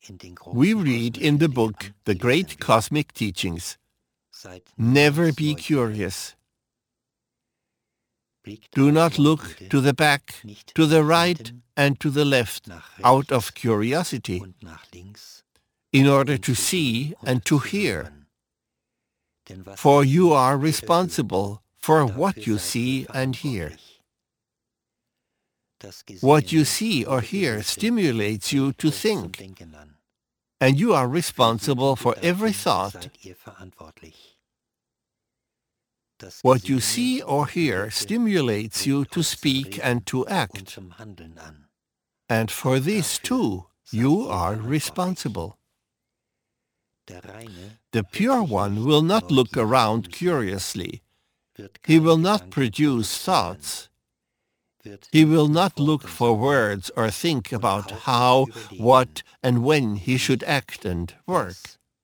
We read in the book The Great Cosmic Teachings, never be curious. Do not look to the back, to the right, and to the left out of curiosity, in order to see and to hear. For you are responsible for what you see and hear. What you see or hear stimulates you to think, and you are responsible for every thought. What you see or hear stimulates you to speak and to act, and for this too you are responsible. The Pure One will not look around curiously. He will not produce thoughts. He will not look for words or think about how, what, and when he should act and work.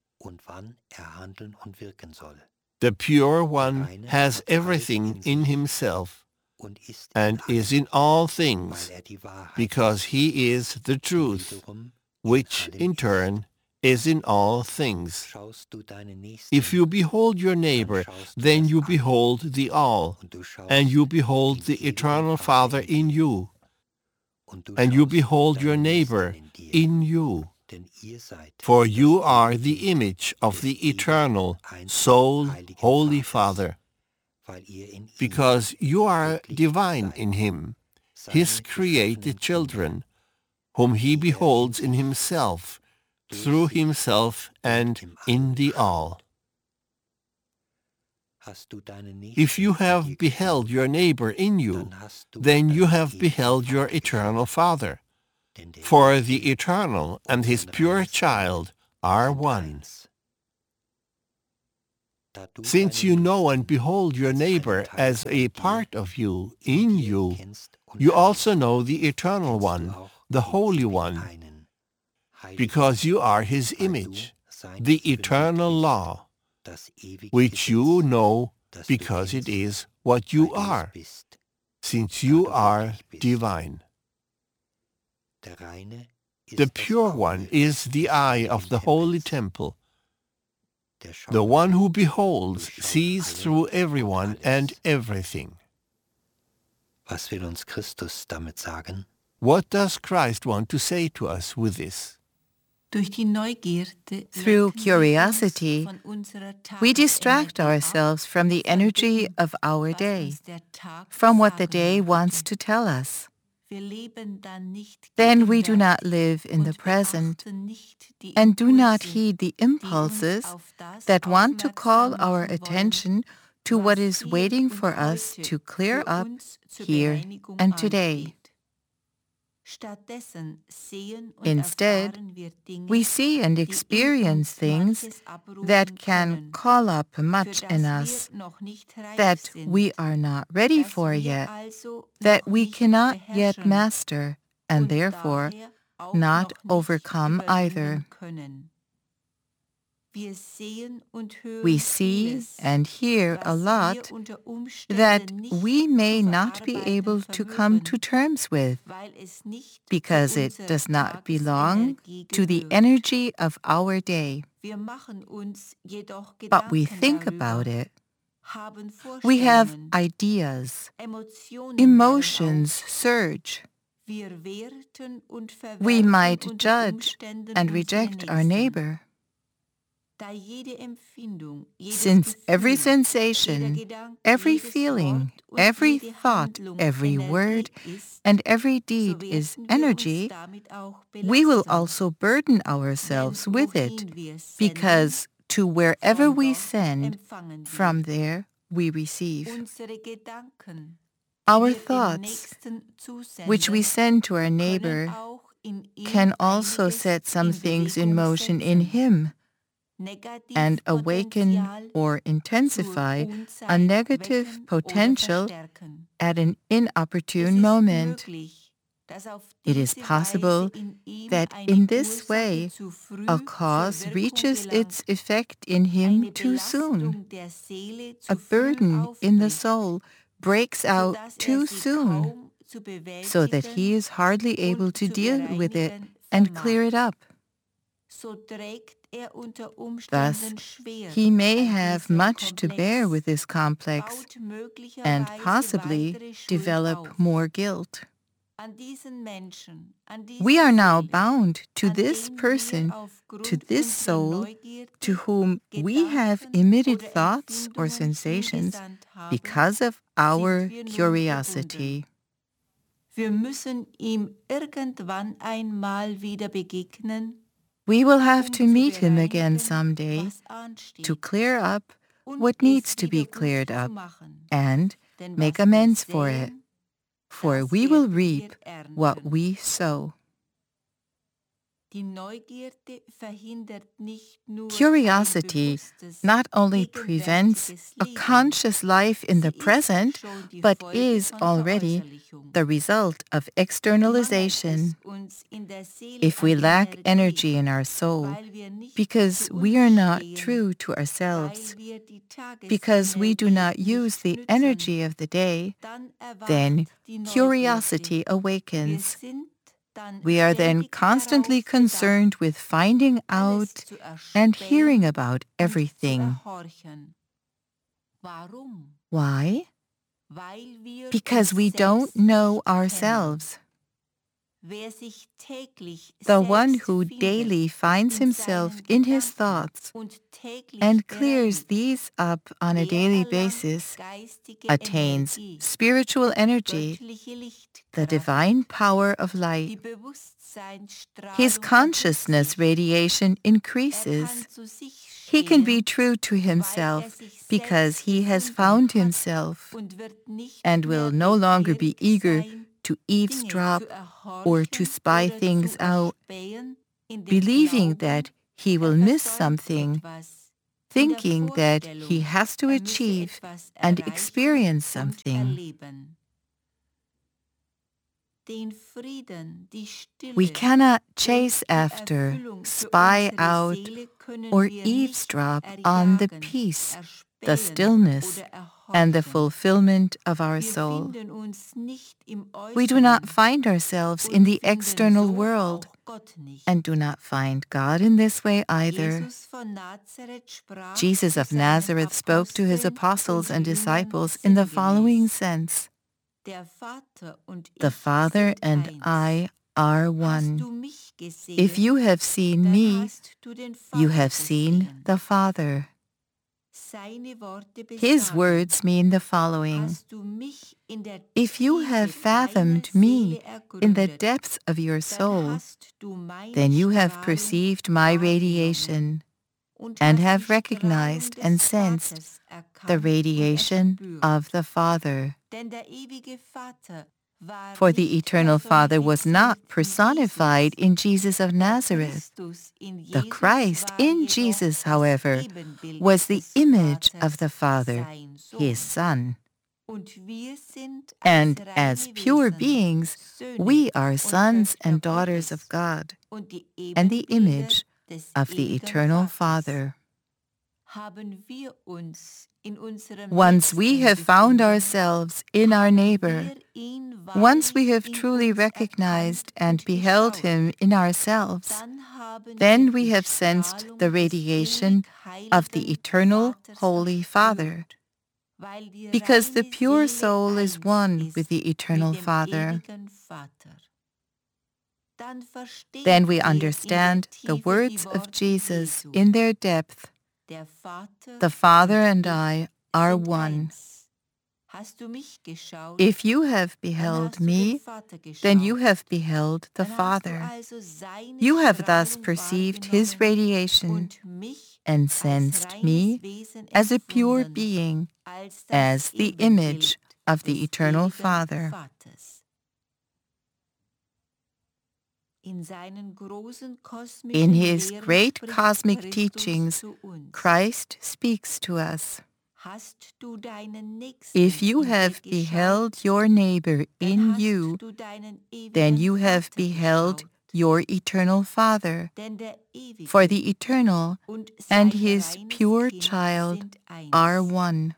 The Pure One has everything in himself and is in all things, because he is the truth, which in turn is in all things. If you behold your neighbor, then you behold the All, and you behold the Eternal Father in you, and you behold your neighbor in you. For you are the image of the Eternal, Sole, Holy Father, because you are divine in him, his created children, whom he beholds in himself, through himself and in the All. If you have beheld your neighbor in you, then you have beheld your eternal Father, for the Eternal and his pure child are one. Since you know and behold your neighbor as a part of you, in you, you also know the Eternal One, the Holy One, because you are his image, the eternal law, which you know because it is what you are, since you are divine. The Pure One is the eye of the holy temple. The one who beholds sees through everyone and everything. Was will uns Christus damit sagen? What does Christ want to say to us with this? Through curiosity, we distract ourselves from the energy of our day, from what the day wants to tell us. Then we do not live in the present and do not heed the impulses that want to call our attention to what is waiting for us to clear up here and today. Instead, we see and experience things that can call up much in us that we are not ready for yet, that we cannot yet master, and therefore not overcome either. We see and hear a lot that we may not be able to come to terms with, because it does not belong to the energy of our day. But we think about it. We have ideas. Emotions surge. We might judge and reject our neighbor. Since every sensation, every feeling, every thought, every word, and every deed is energy, we will also burden ourselves with it, because to wherever we send, from there we receive. Our thoughts, which we send to our neighbor, can also set some things in motion in him, and awaken or intensify a negative potential at an inopportune moment. It is possible that in this way a cause reaches its effect in him too soon. A burden in the soul breaks out too soon, so that he is hardly able to deal with it and clear it up. Thus, he may have much to bear with this complex and possibly develop more guilt. We are now bound to this person, to this soul, to whom we have emitted thoughts or sensations because of our curiosity. Wir müssen ihm irgendwann einmal wieder begegnen. We will have to meet him again someday to clear up what needs to be cleared up and make amends for it, for we will reap what we sow. Curiosity not only prevents a conscious life in the present, but is already the result of externalization. If we lack energy in our soul, because we are not true to ourselves, because we do not use the energy of the day, then curiosity awakens. We are then constantly concerned with finding out and hearing about everything. Why? Because we don't know ourselves. The one who daily finds himself in his thoughts and clears these up on a daily basis attains spiritual energy, the divine power of light. His consciousness radiation increases. He can be true to himself because he has found himself and will no longer be eager to eavesdrop or to spy things out, believing that he will miss something, thinking that he has to achieve and experience something. We cannot chase after, spy out, or eavesdrop on the peace, the stillness, and the fulfillment of our soul. We do not find ourselves in the external world and do not find God in this way either. Jesus of Nazareth spoke to his apostles and disciples in the following sense: the Father and I are one. If you have seen me, you have seen the Father. His words mean the following: if you have fathomed me in the depths of your soul, then you have perceived my radiation and have recognized and sensed the radiation of the Father. For the Eternal Father was not personified in Jesus of Nazareth. The Christ in Jesus, however, was the image of the Father, his Son. And as pure beings, we are sons and daughters of God and the image of the Eternal Father. Once we have found ourselves in our neighbor, once we have truly recognized and beheld him in ourselves, then we have sensed the radiation of the Eternal Holy Father, because the pure soul is one with the Eternal Father. Then we understand the words of Jesus in their depth: the Father and I are one. If you have beheld me, then you have beheld the Father. You have thus perceived his radiation and sensed me as a pure being, as the image of the Eternal Father. In his great cosmic teachings, Christ speaks to us. If you have beheld your neighbor in you, then you have beheld your Eternal Father, for the Eternal and his pure child are one.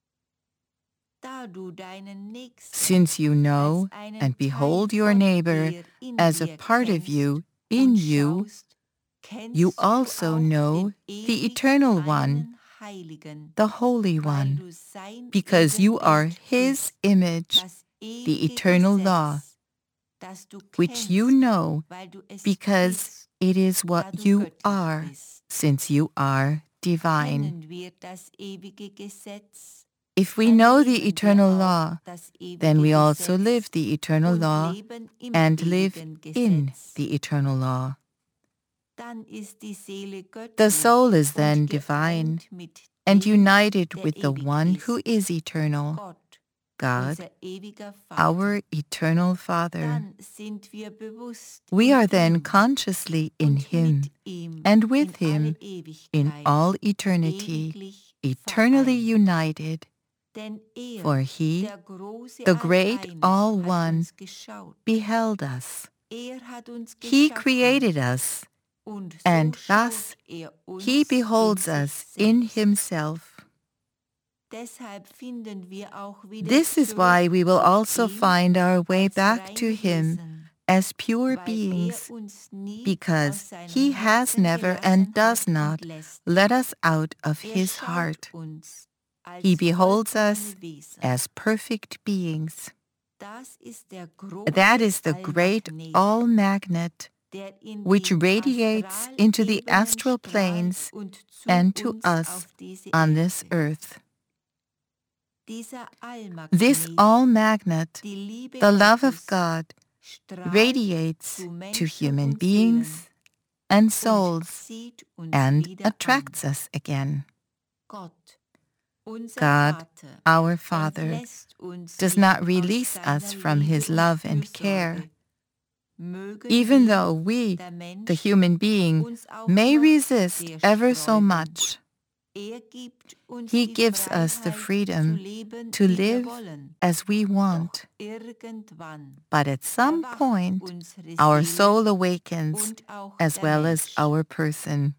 Since you know and behold your neighbor as a part of you, in you, you also know the Eternal One, the Holy One, because you are His image, the eternal law, which you know because it is what you are, since you are divine. If we know the eternal law, then we also live the eternal law and live in the eternal law. The soul is then divine and united with the one who is eternal, God, our eternal Father. We are then consciously in Him and with Him in all eternity, eternally united, for He, the great All-One, beheld us. He created us, and thus He beholds us in Himself. This is why we will also find our way back to Him as pure beings, because He has never and does not let us out of His heart. He beholds us as perfect beings. That is the great all-magnet which radiates into the astral planes and to us on this earth. This all-magnet, the love of God, radiates to human beings and souls and attracts us again. God, our Father, does not release us from His love and care, even though we, the human being, may resist ever so much. He gives us the freedom to live as we want. But at some point, our soul awakens as well as our person.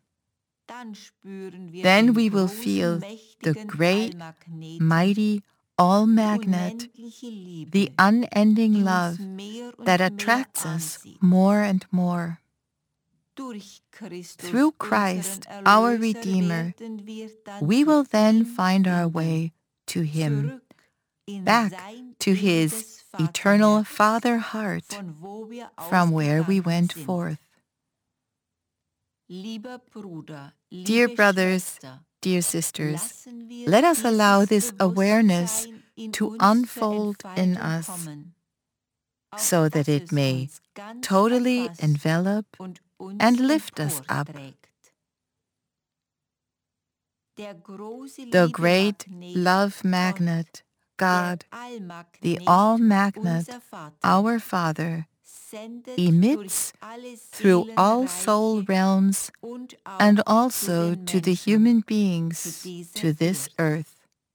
Then we will feel the great, mighty all-magnet, the unending love that attracts us more and more. Through Christ, our Redeemer, we will then find our way to Him, back to His eternal Father heart, from where we went forth. Dear brothers, dear sisters, let us allow this awareness to unfold in us, so that it may totally envelop and lift us up. The great love magnet, God, the all-magnet, our Father, emits through all soul realms and also to the human beings to this earth.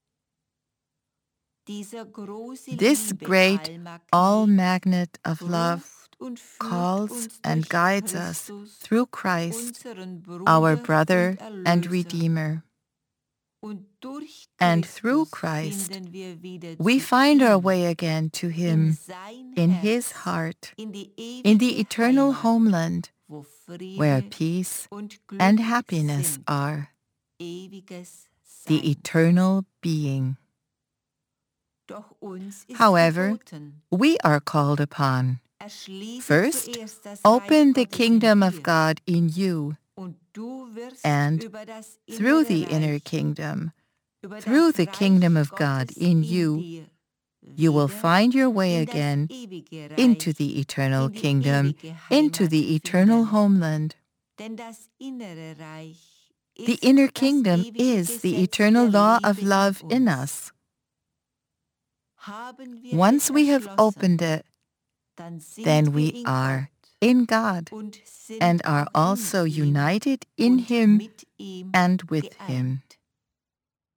This great all-magnet of love calls and guides us through Christ, our brother and Redeemer. And through Christ, we find our way again to Him in His heart, in the eternal homeland, where peace and happiness are, the eternal being. However, we are called upon. First, open the kingdom of God in you, and through the inner kingdom, through the kingdom of God in you, you will find your way again into the eternal kingdom, into the eternal homeland. The inner kingdom is the eternal law of love in us. Once we have opened it, then we are in God and are also united in Him and with Him.